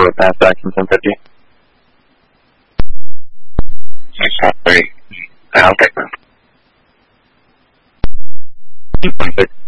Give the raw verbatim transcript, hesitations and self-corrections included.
with pass action ten fifty. Sorry. Okay. twenty-six.